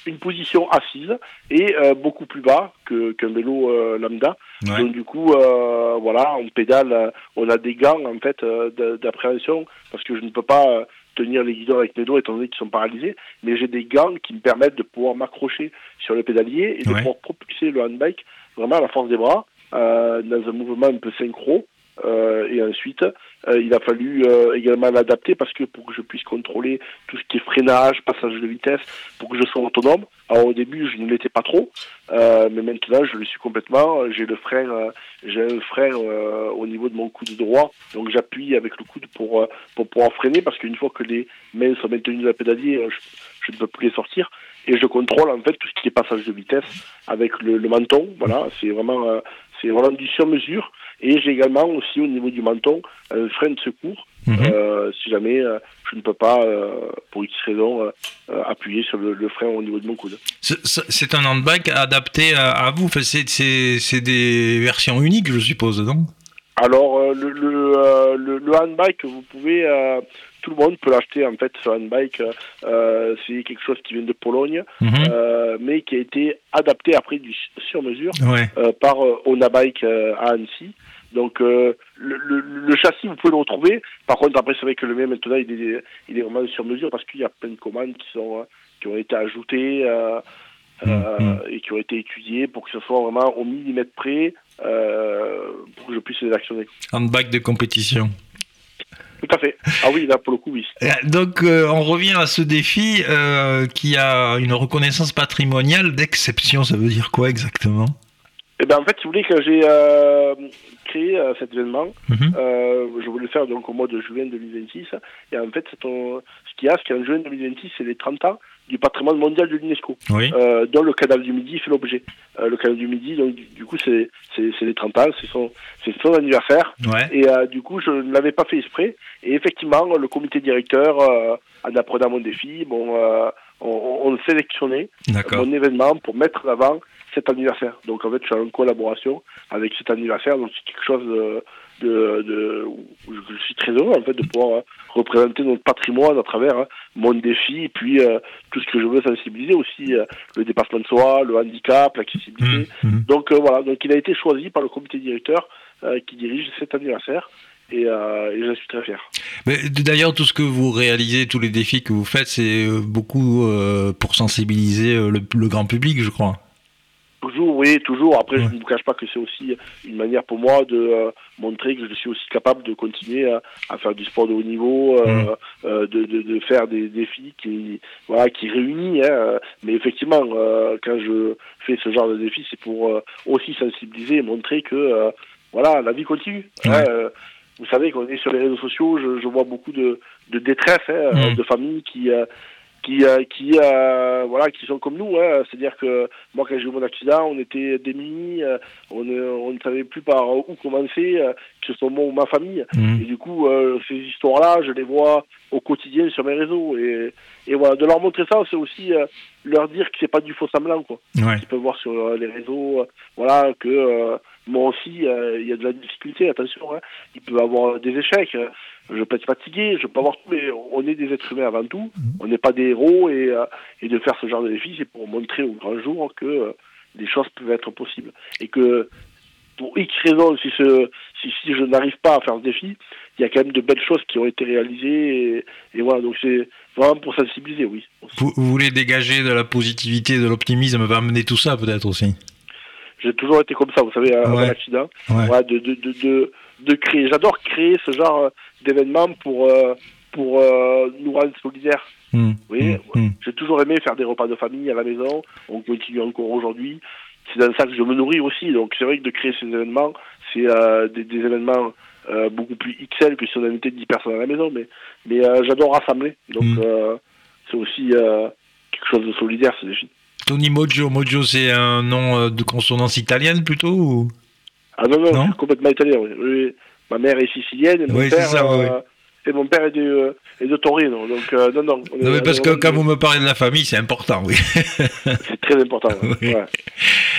une position assise et beaucoup plus bas qu'un vélo lambda. Ouais. Donc du coup, voilà, on pédale, on a des gants en fait d'appréhension parce que je ne peux pas tenir les guidons avec mes doigts étant donné qu'ils sont paralysés, mais j'ai des gants qui me permettent de pouvoir m'accrocher sur le pédalier et de pouvoir propulser le handbike vraiment à la force des bras dans un mouvement un peu synchro. Et ensuite, il a fallu également l'adapter parce que pour que je puisse contrôler tout ce qui est freinage, passage de vitesse, pour que je sois autonome. Alors au début, je ne l'étais pas trop, mais maintenant, je le suis complètement. J'ai un frein au niveau de mon coude droit, donc j'appuie avec le coude pour pouvoir freiner parce qu'une fois que les mains sont maintenues dans la pédalier, je ne peux plus les sortir. Et je contrôle en fait tout ce qui est passage de vitesse avec le menton. Voilà, c'est vraiment du sur-mesure. Et j'ai également aussi au niveau du menton un frein de secours si jamais je ne peux pas, pour X raison, appuyer sur le frein au niveau de mon coude. C'est un handbike adapté à vous. Enfin, c'est des versions uniques, je suppose, non? Alors le handbike, vous pouvez tout le monde peut l'acheter en fait. Ce handbike, c'est quelque chose qui vient de Pologne, mais qui a été adapté après du sur-mesure par Onabike à Annecy. Donc le châssis, vous pouvez le retrouver. Par contre, après, c'est vrai que le mien maintenant, il est vraiment sur mesure parce qu'il y a plein de commandes qui ont été ajoutées et qui ont été étudiées pour que ce soit vraiment au millimètre près pour que je puisse les actionner. Handbike de compétition. Tout à fait. Ah oui, là, pour le coup, oui. Donc, on revient à ce défi qui a une reconnaissance patrimoniale d'exception. Ça veut dire quoi exactement? Eh ben, en fait, si vous voulez, quand j'ai créé cet événement, je voulais le faire donc au mois de juin 2026. Et en fait, ce qu'il y a en juin 2026, c'est les 30 ans du patrimoine mondial de l'UNESCO, dont le canal du Midi fait l'objet. Le canal du Midi, donc du coup, c'est les 30 ans, c'est son anniversaire. Et du coup, je ne l'avais pas fait exprès. Et effectivement, le comité directeur, en apprenant mon défi, on sélectionnait mon événement pour mettre en avant cet anniversaire. Donc en fait, je suis en collaboration avec cet anniversaire, donc c'est quelque chose où je suis très heureux en fait de pouvoir représenter notre patrimoine à travers mon défi et puis tout ce que je veux sensibiliser aussi, le dépassement de soi, le handicap, l'accessibilité. Donc voilà, donc il a été choisi par le comité directeur qui dirige cet anniversaire. Et j'en suis très fier. Mais d'ailleurs, tout ce que vous réalisez, tous les défis que vous faites, c'est beaucoup pour sensibiliser le grand public, je crois. Toujours, oui, toujours. Après, je ne vous cache pas que c'est aussi une manière pour moi de montrer que je suis aussi capable de continuer à faire du sport de haut niveau, de faire des défis qui réunissent. Mais effectivement, quand je fais ce genre de défi, c'est pour aussi sensibiliser et montrer que la vie continue. Vous savez qu'on est sur les réseaux sociaux, je vois beaucoup de détresse, de familles qui sont comme nous, c'est-à-dire que moi quand j'ai eu mon accident, on était démunis, on ne savait plus par où commencer, que ce soit moi ou ma famille. Et du coup, ces histoires-là, je les vois au quotidien sur mes réseaux. Et voilà, de leur montrer ça, c'est aussi leur dire que c'est pas du faux semblant, quoi. Ils peuvent voir sur les réseaux, que moi aussi, il y a de la difficulté, attention, il peut y avoir des échecs. Je peux être fatigué, je peux avoir tout, mais on est des êtres humains avant tout. On n'est pas des héros et de faire ce genre de défi, c'est pour montrer au grand jour que des choses peuvent être possibles. Et que pour X raisons, si je n'arrive pas à faire ce défi, il y a quand même de belles choses qui ont été réalisées. Et voilà, donc c'est vraiment pour sensibiliser, oui. Vous voulez dégager de la positivité, de l'optimisme, va amener tout ça peut-être aussi. J'ai toujours été comme ça, vous savez, avant l'accident. De créer. J'adore créer ce genre d'événements pour nous rendre solidaires. J'ai toujours aimé faire des repas de famille à la maison. On continue encore aujourd'hui. C'est dans ça que je me nourris aussi. Donc c'est vrai que de créer ces événements, c'est des événements beaucoup plus XL que si on invitait 10 personnes à la maison. Mais j'adore rassembler. Donc c'est aussi quelque chose de solidaire, ce défi. Tony Moggio. Moggio, c'est un nom de consonance italienne plutôt ou... Ah non, je suis complètement italien. Oui. Ma mère est sicilienne et mon père est de Torino. Donc non. Parce que quand vous me parlez de la famille, c'est important, oui. C'est très important.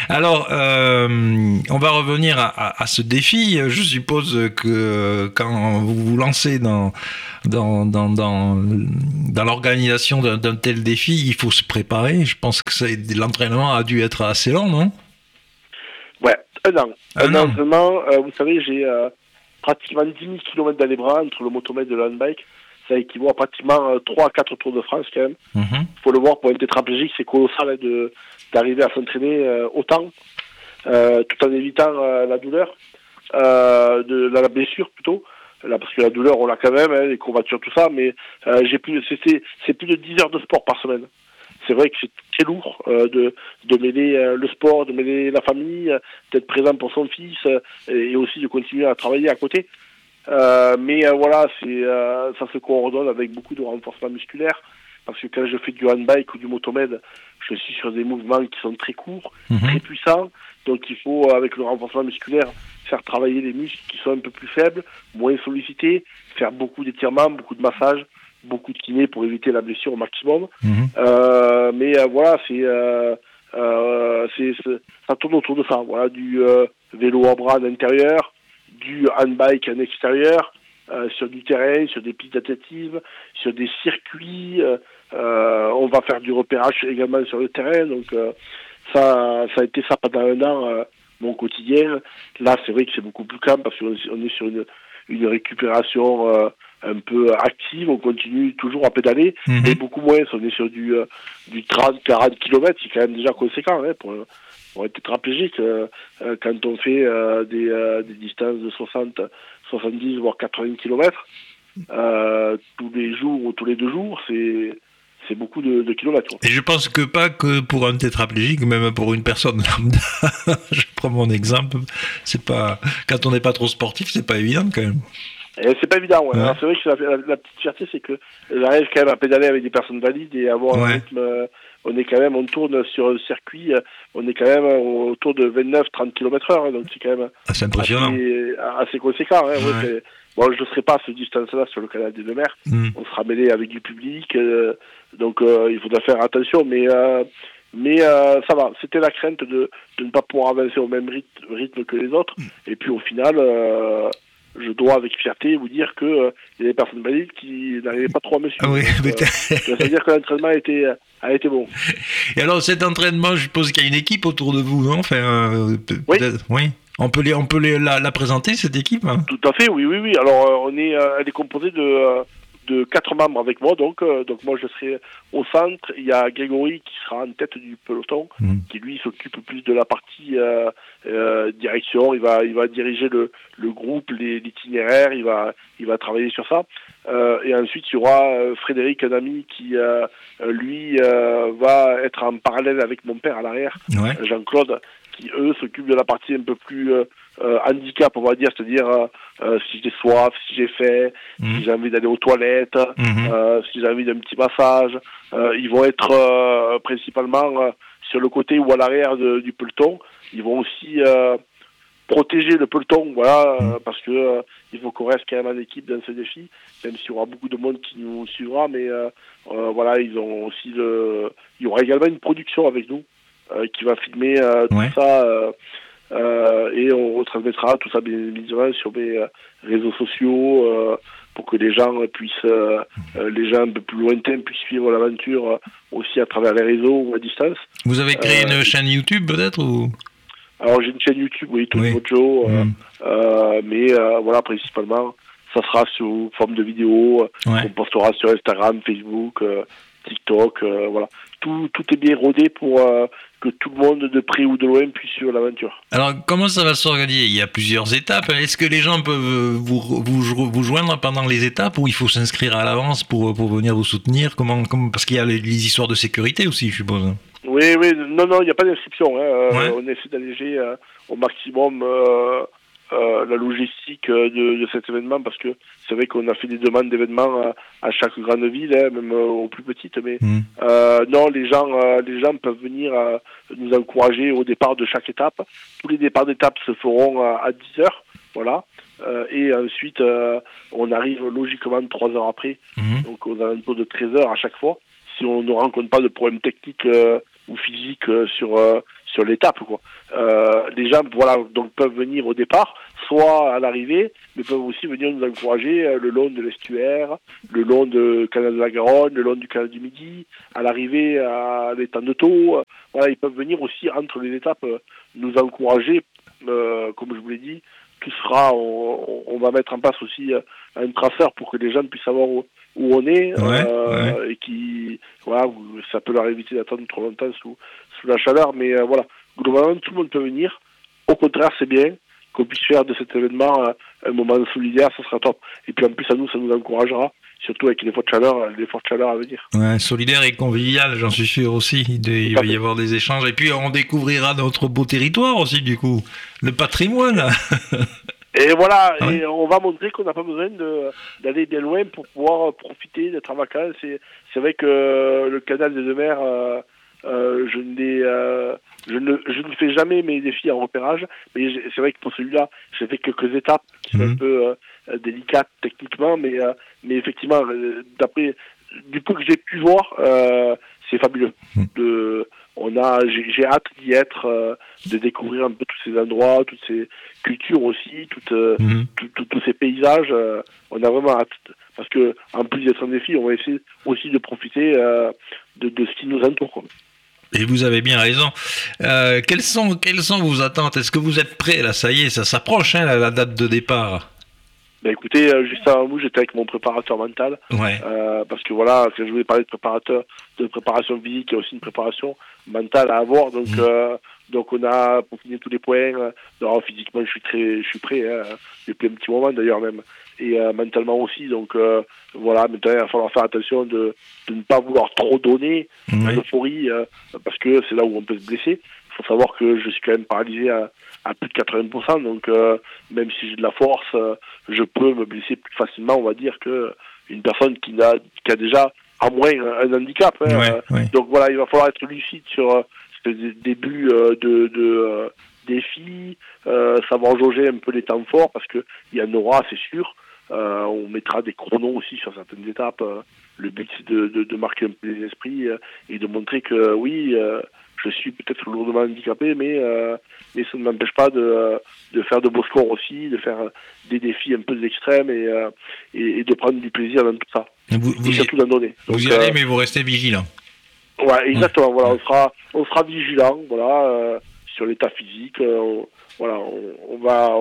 Alors, on va revenir à ce défi. Je suppose que quand vous vous lancez dans l'organisation d'un tel défi, il faut se préparer. Je pense que l'entraînement a dû être assez long, non? Ouais, un an. Un an. Entraînement, vous savez, j'ai pratiquement 10 000 km dans les bras entre le motomètre et le handbike. Ça équivaut à pratiquement 3 à 4 Tours de France quand même. Mhm. Faut le voir, pour un tétraplégique, c'est colossal d'arriver à s'entraîner autant, tout en évitant la douleur, la blessure plutôt. Là, parce que la douleur, on l'a quand même, les courbatures, tout ça, mais c'est plus de 10 heures de sport par semaine. C'est vrai que c'est très lourd de mêler le sport, de mêler la famille, d'être présent pour son fils et aussi de continuer à travailler à côté. Mais voilà, ça se coordonne avec beaucoup de renforcement musculaire. Parce que quand je fais du handbike ou du motomède, je suis sur des mouvements qui sont très courts, très puissants. Donc il faut, avec le renforcement musculaire, faire travailler les muscles qui sont un peu plus faibles, moins sollicités, faire beaucoup d'étirements, beaucoup de massages, beaucoup de kiné pour éviter la blessure au maximum. Mais voilà, ça tourne autour de ça. Voilà, du vélo à bras en intérieur, du handbike en extérieur, sur du terrain, sur des pistes d'athlétisme, sur des circuits. On va faire du repérage également sur le terrain. Donc ça a été ça pendant un an, mon quotidien. Là, c'est vrai que c'est beaucoup plus calme parce qu'on est sur une récupération un peu active. On continue toujours à pédaler, mais beaucoup moins. On est sur du 30-40 km, c'est quand même déjà conséquent pour être tétraplégique. Quand on fait des distances de 60, 70, voire 80 km, tous les jours ou tous les 2 jours, c'est beaucoup de kilomètres. Et je pense que pas que pour un tétraplégique, même pour une personne lambda, je prends mon exemple, c'est pas, quand on n'est pas trop sportif, c'est pas évident quand même. Et c'est pas évident, ouais. Alors, c'est vrai que la petite fierté, c'est que j'arrive quand même à pédaler avec des personnes valides et avoir un rythme. On tourne sur un circuit, on est quand même autour de 29-30 km/h, donc c'est quand même c'est impressionnant. Assez conséquent. Bon, je ne serai pas à ce distance-là sur le canal des Deux Mers. On sera mêlé avec du public, donc il faudra faire attention, mais ça va. C'était la crainte de ne pas pouvoir avancer au même rythme que les autres, et puis au final, je dois avec fierté vous dire que il y a des personnes valides qui n'arrivaient pas trop à me suivre. Oui, ça veut dire que l'entraînement a été bon. Et alors cet entraînement, je suppose qu'il y a une équipe autour de vous, non? Enfin, oui. On peut la présenter, cette équipe, hein? Tout à fait, oui. Alors elle est composée de 4 membres avec moi, donc moi je serai au centre. Il y a Grégory qui sera en tête du peloton, qui lui s'occupe plus de la partie direction. Il va diriger le groupe, l'itinéraire. Il va travailler sur ça. Et ensuite il y aura Frédéric, un ami qui lui va être en parallèle avec mon père à l'arrière, Jean-Claude, qui eux s'occupent de la partie un peu plus handicap, on va dire, c'est-à-dire si j'ai soif, si j'ai faim, si j'ai envie d'aller aux toilettes, si j'ai envie d'un petit massage. Ils vont être principalement sur le côté ou à l'arrière du peloton. Ils vont aussi protéger le peloton, parce que il faut qu'on reste quand même en équipe dans ce défi, même s'il y aura beaucoup de monde qui nous suivra, mais ils ont aussi il y aura également une production avec nous qui va filmer tout ça, et on retransmettra tout ça bien évidemment sur mes réseaux sociaux pour que les gens les gens un peu plus lointains puissent suivre l'aventure aussi à travers les réseaux ou à distance. Vous avez créé une chaîne YouTube peut-être ou... Alors j'ai une chaîne YouTube, Tony Mojo, mais principalement ça sera sous forme de vidéo, on postera sur Instagram, Facebook, TikTok, tout est bien rodé pour que tout le monde de près ou de loin puisse suivre l'aventure. Alors comment ça va s'organiser? Il y a plusieurs étapes. Est-ce que les gens peuvent vous joindre pendant les étapes ou il faut s'inscrire à l'avance pour venir vous soutenir? Comment parce qu'il y a les histoires de sécurité aussi, je suppose. Oui, non, il n'y a pas d'inscription. On essaie d'alléger au maximum la logistique de cet événement, parce que c'est vrai qu'on a fait des demandes d'événements à chaque grande ville, même aux plus petites, mais non, les gens peuvent venir nous encourager au départ de chaque étape. Tous les départs d'étapes se feront à 10h, et ensuite on arrive logiquement 3 heures après, donc aux alentours de 13h à chaque fois, si on ne rencontre pas de problème technique ou physique sur sur l'étape, quoi. Les gens, voilà, donc peuvent venir au départ, soit à l'arrivée, mais peuvent aussi venir nous encourager le long de l'estuaire, le long du canal de la Garonne, le long du canal du Midi, à l'arrivée à l'étang de Thau. Voilà, ils peuvent venir aussi entre les étapes nous encourager, comme je vous l'ai dit. Tout sera, on va mettre en place aussi un traceur pour que les gens puissent savoir où on est, et qui, voilà, ça peut leur éviter d'attendre trop longtemps sous la chaleur, mais voilà, globalement tout le monde peut venir. Au contraire, c'est bien qu'on puisse faire de cet événement un moment solidaire, ça sera top. Et puis en plus à nous, ça nous encouragera, surtout avec les fortes chaleurs à venir. Ouais, solidaire et convivial, j'en suis sûr aussi. Il va y avoir des échanges. Et puis on découvrira notre beau territoire aussi, du coup, le patrimoine. Et voilà, et on va montrer qu'on n'a pas besoin d'aller bien loin pour pouvoir profiter, d'être en vacances. C'est vrai que le canal des Deux Mers, je ne fais jamais mes défis en repérage, mais c'est vrai que pour celui-là, j'ai fait quelques étapes qui sont un peu délicates techniquement, mais effectivement, d'après du peu que j'ai pu voir, c'est fabuleux. J'ai hâte d'y être, de découvrir un peu tous ces endroits, toutes ces cultures aussi, tous ces paysages. On a vraiment hâte, parce que en plus d'être un défi, on va essayer aussi de profiter de ce qui nous entoure, quoi. Et vous avez bien raison. Quelles sont vos attentes? Est-ce que vous êtes prêts là? Ça y est, ça s'approche, hein, la date de départ. Ben écoutez, juste avant vous, j'étais avec mon préparateur mental, parce que voilà, quand je voulais parler de préparation physique, il y a aussi une préparation mentale à avoir, donc on a peaufiné tous les points. Alors, physiquement, je suis prêt, hein, depuis un petit moment d'ailleurs même, et mentalement aussi, donc voilà, maintenant il va falloir faire attention de ne pas vouloir trop donner l'euphorie, parce que c'est là où on peut se blesser. Il faut savoir que je suis quand même paralysé à plus de 80%, donc même si j'ai de la force, je peux me blesser plus facilement, on va dire, qu'une personne qui a déjà à moins un handicap. Donc voilà, il va falloir être lucide sur ce début de défi, savoir jauger un peu les temps forts, parce qu'il y en aura, c'est sûr. On mettra des chronos aussi sur certaines étapes. Le but, c'est de marquer un peu les esprits et de montrer que oui, je suis peut-être lourdement handicapé, mais ça ne m'empêche pas de faire de beaux scores aussi, de faire des défis un peu extrêmes et de prendre du plaisir dans tout ça. Et surtout d'en donner. Donc, vous y allez, mais vous restez vigilant. Ouais, exactement. Voilà, on sera vigilant. Voilà, sur l'état physique. Voilà, on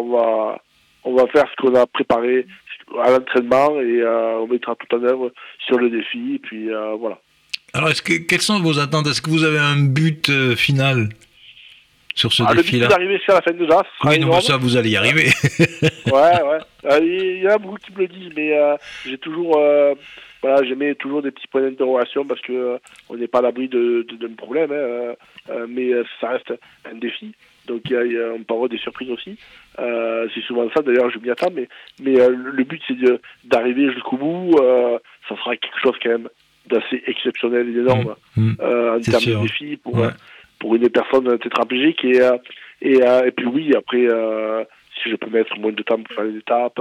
va faire ce qu'on a préparé à l'entraînement et on mettra tout en œuvre sur le défi. Et puis voilà. Alors, quelles sont vos attentes? Est-ce que vous avez un but final sur ce défi-là? Le but, c'est d'arriver à la fin déjà. Oui, non, ça, vous allez y arriver. Ouais. Il y en a beaucoup qui me le disent, mais j'ai toujours... j'ai mis toujours des petits points d'interrogation, parce que on n'est pas à l'abri d'un problème, mais ça reste un défi. Donc on peut avoir des surprises aussi. C'est souvent ça, d'ailleurs, je m'y attends, mais le but, c'est d'arriver jusqu'au bout. Ça sera quelque chose quand même d'assez exceptionnel et d'énorme en termes de défi pour une personne tétraplégique. Et puis oui, après, si je peux mettre moins de temps pour faire les étapes,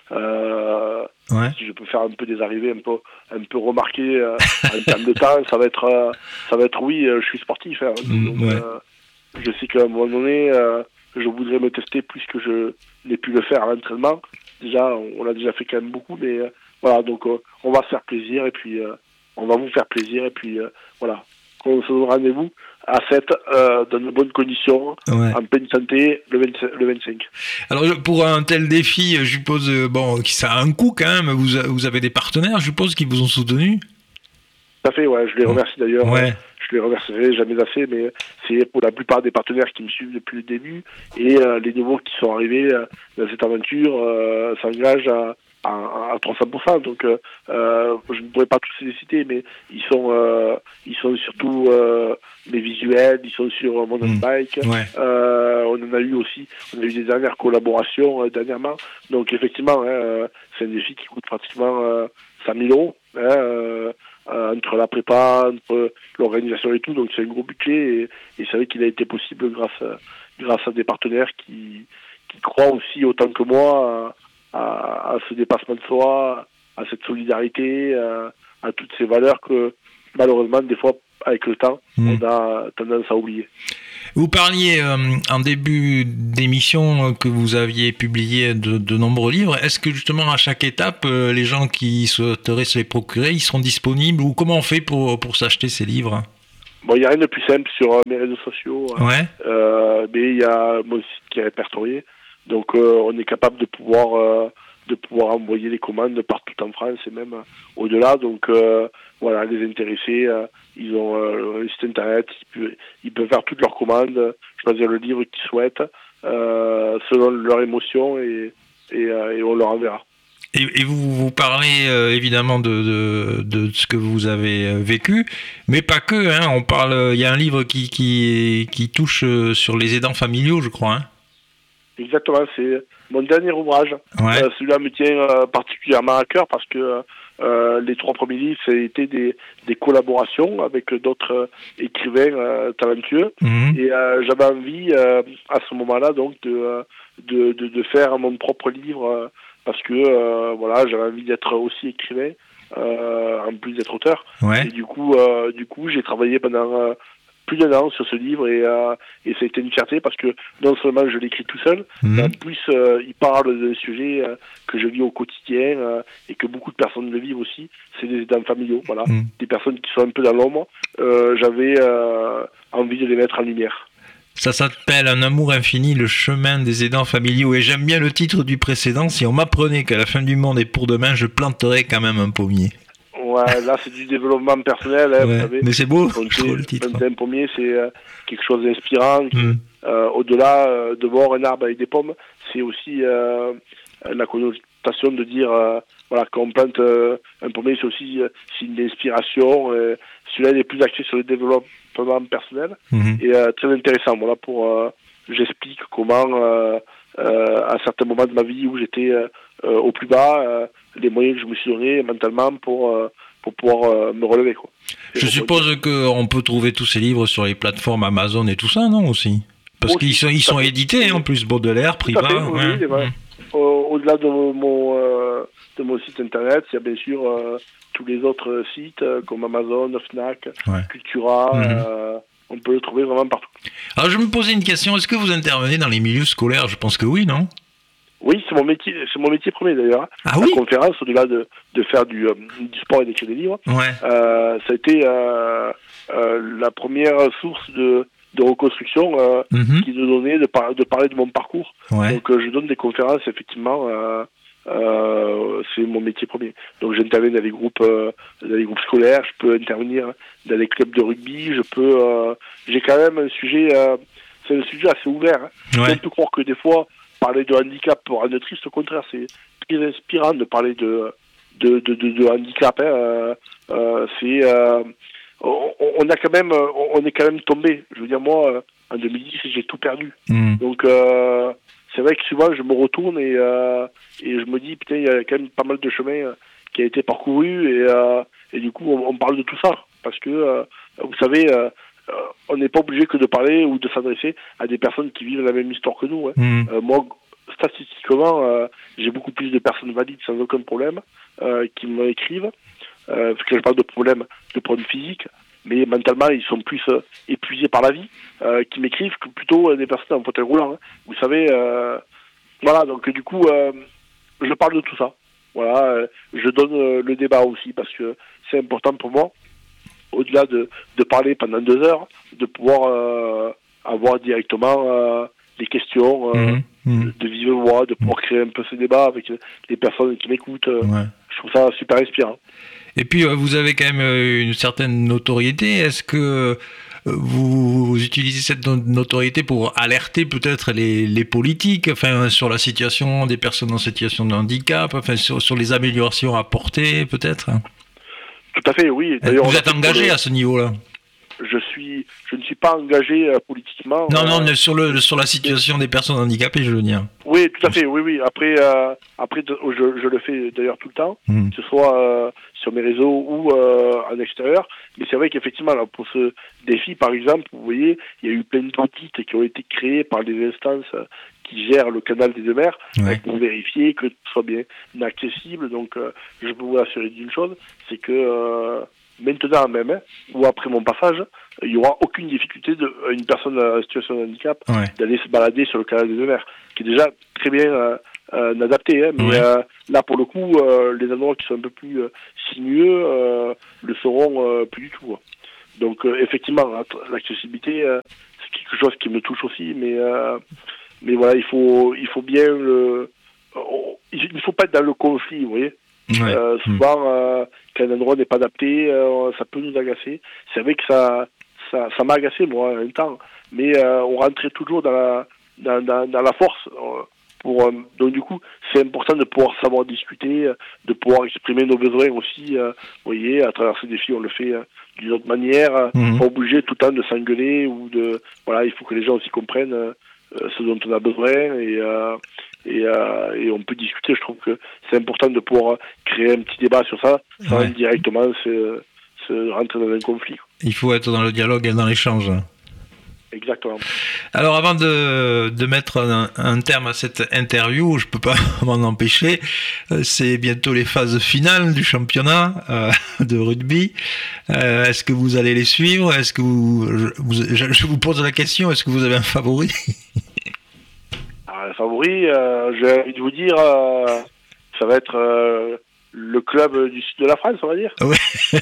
si je peux faire un peu des arrivées un peu remarquées en termes de temps, ça va être oui, je suis sportif. Hein, donc, je sais qu'à un moment donné, je voudrais me tester plus que je n'ai pu le faire à l'entraînement. Déjà, on l'a déjà fait quand même beaucoup, mais voilà, donc on va se faire plaisir, et puis on va vous faire plaisir, et puis voilà, on se donne rendez-vous à 7 dans de bonnes conditions, en pleine santé, le 25. Alors pour un tel défi, je suppose que ça a un coût quand même. Vous avez des partenaires, je suppose, qui vous ont soutenu. Tout à fait, je les remercie d'ailleurs. Je les remercierai jamais assez, mais c'est pour la plupart des partenaires qui me suivent depuis le début, et les nouveaux qui sont arrivés dans cette aventure s'engagent à 300%. Donc je ne pourrais pas tous les citer, mais ils sont surtout mes visuels, ils sont sur mon bike. On en a eu aussi, on a eu des dernières collaborations dernièrement. Donc effectivement, c'est un défi qui coûte pratiquement 100 000 euros. Entre la prépa, entre l'organisation et tout, donc c'est un gros budget, et c'est vrai qu'il a été possible grâce à des partenaires qui croient aussi autant que moi à ce dépassement de soi, à cette solidarité, à toutes ces valeurs que malheureusement des fois avec le temps on a tendance à oublier. Vous parliez en début d'émission que vous aviez publié de nombreux livres. Est-ce que justement à chaque étape, les gens qui souhaiteraient se les procurer, ils seront disponibles ou comment on fait pour s'acheter ces livres? Bon, il n'y a rien de plus simple sur mes réseaux sociaux, Ouais. mais il y a mon site qui est répertorié. Donc on est capable de pouvoir envoyer les commandes partout en France et même au-delà. Donc voilà, les intéressés, ils ont un site internet, ils peuvent faire toutes leurs commandes, choisir le livre qu'ils souhaitent selon leur émotion et on leur enverra. Et vous parlez évidemment de ce que vous avez vécu, mais pas que. Hein, on parle. Il y a un livre qui touche sur les aidants familiaux, je crois. Hein. Exactement, c'est mon dernier ouvrage. Ouais. Celui-là me tient particulièrement à cœur parce que les 3 premiers livres, ça a été des collaborations avec d'autres écrivains talentueux. Mmh. Et j'avais envie à ce moment-là donc de faire mon propre livre parce que voilà, j'avais envie d'être aussi écrivain en plus d'être auteur. Ouais. Et du coup j'ai travaillé pendant plus d'1 an sur ce livre et ça a été une fierté parce que non seulement je l'écris tout seul, mais en plus il parle d'un sujet que je vis au quotidien et que beaucoup de personnes le vivent aussi, c'est des aidants familiaux, voilà, des personnes qui sont un peu dans l'ombre. J'avais envie de les mettre en lumière. Ça s'appelle Un amour infini, le chemin des aidants familiaux. Et j'aime bien le titre du précédent. Si on m'apprenait qu'à la fin du monde est pour demain, je planterais quand même un pommier. Ouais, là c'est du développement personnel, hein, ouais. vous savez. Mais c'est beau, je trouve le titre. Un pommier, c'est quelque chose d'inspirant. Au-delà de voir un arbre avec des pommes, c'est aussi la connotation de dire voilà, quand on plante un pommier, c'est aussi signe d'inspiration. Celui-là, il est plus axé sur le développement personnel et très intéressant. Voilà, j'explique comment à certains moments de ma vie où j'étais au plus bas, les moyens que je me suis donné mentalement pour pouvoir me relever, quoi. Je suppose qu'on peut trouver tous ces livres sur les plateformes Amazon et tout ça, non, aussi? Parce qu'ils sont édités, en plus, Baudelaire, Privat. Oui, ouais. Au-delà de mon site internet, il y a bien sûr tous les autres sites comme Amazon, Fnac, Cultura. On peut le trouver vraiment partout. Alors je me posais une question, est-ce que vous intervenez dans les milieux scolaires? Je pense que oui, non? Oui, c'est mon métier premier d'ailleurs. Ah oui? La conférence, au-delà de faire du sport et d'écrire des livres, ça a été la première source de reconstruction qui nous donnait de parler de mon parcours. Donc je donne des conférences, effectivement, c'est mon métier premier. Donc j'interviens dans les groupes scolaires, je peux intervenir dans les clubs de rugby, j'ai quand même un sujet, c'est un sujet assez ouvert. On peut croire que des fois, parler de handicap pour rendre triste, au contraire, c'est très inspirant de parler de handicap. On est quand même tombé. Je veux dire, moi, en 2010, j'ai tout perdu. Donc c'est vrai que souvent je me retourne et je me dis putain, il y a quand même pas mal de chemin qui a été parcouru et du coup on parle de tout ça parce que vous savez, on n'est pas obligé que de parler ou de s'adresser à des personnes qui vivent la même histoire que nous. Moi, statistiquement, j'ai beaucoup plus de personnes valides sans aucun problème qui m'écrivent parce que je parle de problèmes physiques, mais mentalement ils sont plus épuisés par la vie, qui m'écrivent que plutôt des personnes en fauteuil roulant. Vous savez, voilà, donc du coup je parle de tout ça. Voilà, je donne le débat aussi parce que c'est important pour moi, au-delà de parler pendant 2 heures, de pouvoir avoir directement des questions de vive voix, de pouvoir créer un peu ce débat avec les personnes qui m'écoutent. Je trouve ça super inspirant. Et puis vous avez quand même une certaine notoriété. Est-ce que vous utilisez cette notoriété pour alerter peut-être les politiques, enfin sur la situation des personnes en situation de handicap, enfin sur les améliorations à apporter peut-être? Tout à fait, oui. D'ailleurs, vous êtes engagé à ce niveau-là? Je ne suis pas engagé politiquement. Non, sur la situation des personnes handicapées, je veux dire. Oui, tout à fait, oui. Après, je le fais d'ailleurs tout le temps, que ce soit sur mes réseaux ou en extérieur. Mais c'est vrai qu'effectivement, là, pour ce défi, par exemple, vous voyez, il y a eu plein d'audits qui ont été créés par des instances qui gèrent le canal des 2 mers pour vérifier que tout soit bien accessible. Donc, je peux vous assurer d'une chose, c'est que maintenant même, hein, ou après mon passage, il n'y aura aucune difficulté une personne en situation de handicap d'aller se balader sur le canal des Deux Mers, qui est déjà très bien adapté. Hein, mais là, pour le coup, les endroits qui sont un peu plus sinueux le seront plus du tout. Donc, effectivement, l'accessibilité, c'est quelque chose qui me touche aussi, mais voilà, il faut bien il ne faut pas être dans le conflit, vous voyez. Souvent, quand un endroit n'est pas adapté, ça peut nous agacer. C'est vrai que ça m'a agacé, moi, un temps, mais on rentrait toujours dans la force. Donc du coup, c'est important de pouvoir savoir discuter, de pouvoir exprimer nos besoins aussi. Vous voyez, à travers ces défis, on le fait d'une autre manière, pas obligé tout le temps de s'engueuler ou de. Voilà, il faut que les gens aussi comprennent ce dont on a besoin et on peut discuter. Je trouve que c'est important de pouvoir créer un petit débat sur ça, sans directement se rentrer dans un conflit. Il faut être dans le dialogue et dans l'échange. Exactement. Alors avant de mettre un terme à cette interview, je peux pas m'en empêcher, c'est bientôt les phases finales du championnat de rugby. Est-ce que vous allez les suivre? Est-ce que je vous pose la question, est-ce que vous avez un favori? Un favori, j'ai envie de vous dire, ça va être le club du sud de la France, on va dire. Ouais.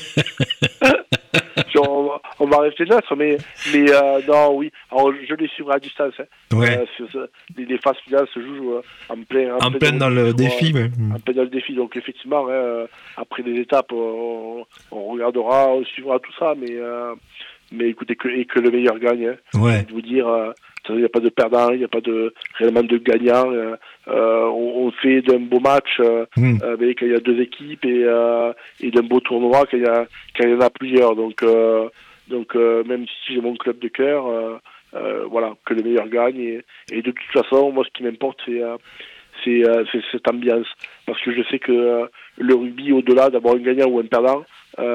On va rester neutre, mais non, oui. Alors, je les suivrai à distance. Hein. Ouais. Les phases finales se jouent en plein dans le défi. En plein dans le défi. Donc, effectivement, après les étapes, on regardera, on suivra tout ça, mais écoutez, que le meilleur gagne. Hein. Ouais. Je vous dire, il n'y a pas de perdant, il n'y a pas réellement de gagnant. On fait d'un beau match avec quand il y a deux équipes et d'un beau tournoi quand il y en a plusieurs. Donc même si j'ai mon club de cœur, voilà, que le meilleur gagne. Et de toute façon, moi, ce qui m'importe, c'est cette ambiance. Parce que je sais que le rugby, au-delà d'avoir un gagnant ou un perdant,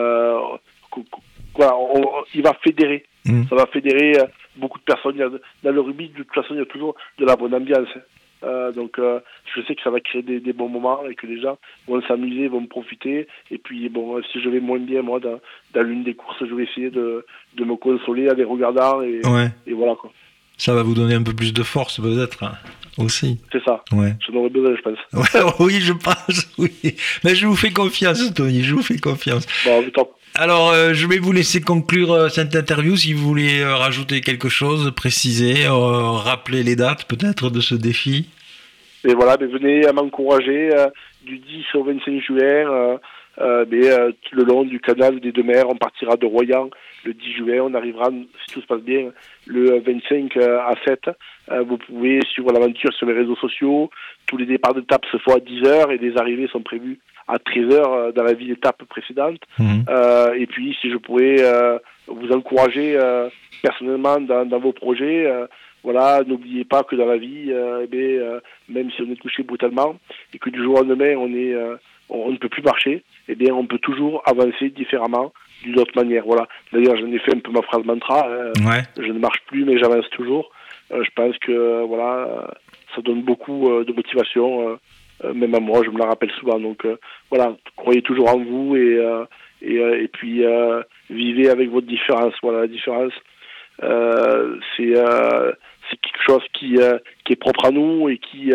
il va fédérer. Ça va fédérer beaucoup de personnes. Dans le rugby, de toute façon, il y a toujours de la bonne ambiance. Donc, je sais que ça va créer des bons moments et que les gens vont s'amuser, vont profiter. Et puis, bon, si je vais moins bien, moi, dans l'une des courses, je vais essayer de me consoler en les regardant. Et voilà, quoi. Ça va vous donner un peu plus de force, peut-être, hein, aussi. C'est ça. Ouais. J'en aurais besoin, je pense. Ouais, oui, je pense, oui. Mais je vous fais confiance, Tony, je vous fais confiance. Bon, top. Alors, je vais vous laisser conclure cette interview. Si vous voulez rajouter quelque chose, préciser, rappeler les dates peut-être de ce défi. Et voilà, venez à m'encourager du 10 au 25 juin. Le long du canal des Deux Mers, on partira de Royan le 10 juin. On arrivera, si tout se passe bien, le 25 à 7. Vous pouvez suivre l'aventure sur les réseaux sociaux. Tous les départs d'étape se font à 10h et les arrivées sont prévues à 13h dans la ville étape précédente. Et puis, si je pouvais vous encourager personnellement dans vos projets, voilà, n'oubliez pas que dans la vie, même si on est touché brutalement et que du jour au lendemain on ne peut plus marcher, on peut toujours avancer différemment, d'une autre manière. Voilà. D'ailleurs, j'en ai fait un peu ma phrase mantra. Je ne marche plus, mais j'avance toujours. Je pense que voilà, ça donne beaucoup de motivation. Même à moi, je me la rappelle souvent. Donc voilà, croyez toujours en vous et puis vivez avec votre différence. Voilà, la différence, c'est quelque chose qui est propre à nous et qui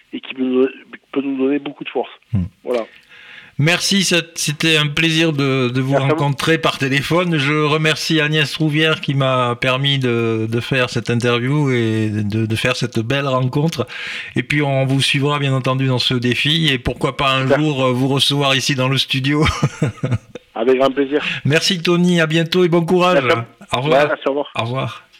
peut nous donner beaucoup de force. Voilà. Merci, c'était un plaisir de vous rencontrer par téléphone. Je remercie Agnès Rouvière qui m'a permis de faire cette interview et de faire cette belle rencontre. Et puis on vous suivra bien entendu dans ce défi et pourquoi pas un jour vous recevoir ici dans le studio. Avec grand plaisir. Merci Tony, à bientôt et bon courage. Merci. Au revoir. Merci, au revoir. Au revoir.